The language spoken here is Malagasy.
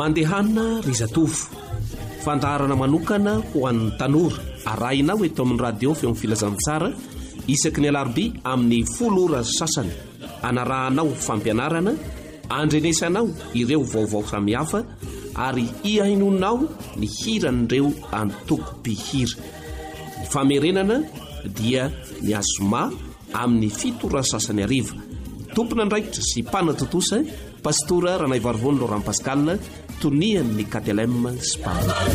Mandehanna ry zatovo, fandaharana manokana ho an'ny tanora, arahinao eto amin'ny radio feo filazantsara isaky ny alarobia amin'ny 10 ora sasany. Anarahanao fampianarana, andrenesanao ireo vaovao samihafa ary ihainonao ny hiran'ireo antoko-pihira. Ny famerenana dia ny azoma amin'ny 7 ora sasany ariva. Tompona andraikitra sy mpanatotosa Pastora Ranaivarivony Laurent Pascal, tonian'ny KTLM Spa.